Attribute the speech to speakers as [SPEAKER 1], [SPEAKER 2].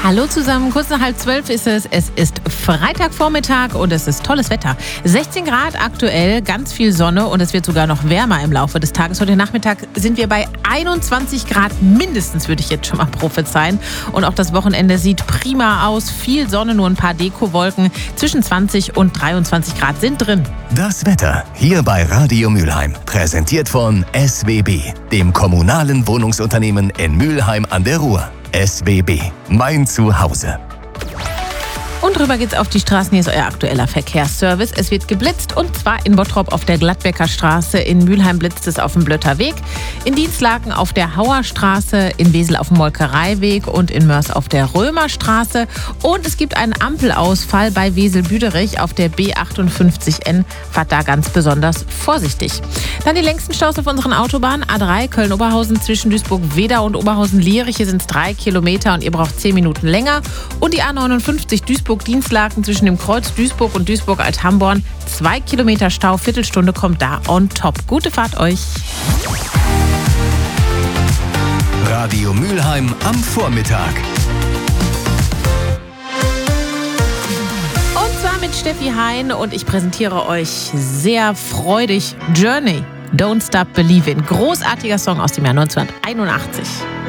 [SPEAKER 1] Hallo zusammen, kurz nach 11:30 ist es. Es ist Freitagvormittag und es ist tolles Wetter. 16 Grad aktuell, ganz viel Sonne und es wird sogar noch wärmer im Laufe des Tages. Heute Nachmittag sind wir bei 21 Grad mindestens, würde ich jetzt schon mal prophezeien. Und auch das Wochenende sieht prima aus. Viel Sonne, nur ein paar Dekowolken. Zwischen 20 und 23 Grad sind drin.
[SPEAKER 2] Das Wetter hier bei Radio Mülheim. Präsentiert von SWB, dem kommunalen Wohnungsunternehmen in Mülheim an der Ruhr. SWB, mein Zuhause.
[SPEAKER 1] Und rüber geht's auf die Straßen. Hier ist euer aktueller Verkehrsservice. Es wird geblitzt und zwar in Bottrop auf der Gladbecker Straße. In Mülheim blitzt es auf dem Blötter Weg. In Dienstlaken auf der Hauer Straße. In Wesel auf dem Molkereiweg und in Mörs auf der Römerstraße. Und es gibt einen Ampelausfall bei Wesel-Büderich auf der B58N. Fahrt da ganz besonders vorsichtig. Dann die längsten Staus auf unseren Autobahnen. A3 Köln-Oberhausen zwischen Duisburg-Wedau und Oberhausen-Lierich. Hier sind es 3 Kilometer und ihr braucht 10 Minuten länger. Und die A59 Duisburg-Dienstlaken zwischen dem Kreuz Duisburg und Duisburg-Althamborn. 2 Kilometer Stau, Viertelstunde kommt da on top. Gute Fahrt euch.
[SPEAKER 2] Radio Mülheim am Vormittag.
[SPEAKER 1] Und zwar mit Steffi Hein und ich präsentiere euch sehr freudig Journey, Don't Stop Believin'. Großartiger Song aus dem Jahr 1981.